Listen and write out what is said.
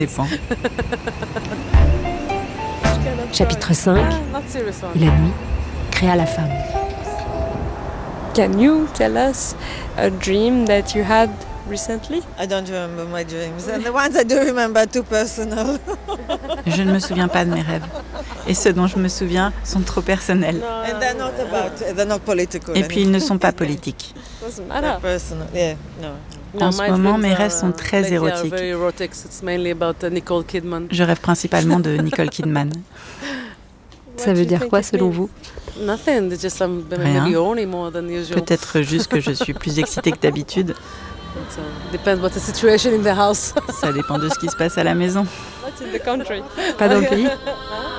Dépend. Chapitre 5. Et la nuit créa la femme. Can you tell us a dream that you had recently? I don't remember my dreams. And the ones I do remember are too personal. Je ne me souviens pas de mes rêves. Et ceux dont je me souviens sont trop personnels. And they're not political. Et puis ils ne sont pas politiques. Doesn't They're matter. personal. Yeah, no. En ce moment, mes rêves sont très érotiques. Je rêve principalement de Nicole Kidman. Ça veut dire quoi selon vous? Rien. Peut-être juste que je suis plus excitée que d'habitude. uh, Ça dépend de ce qui se passe à la maison. Not in the country. Pas dans le pays.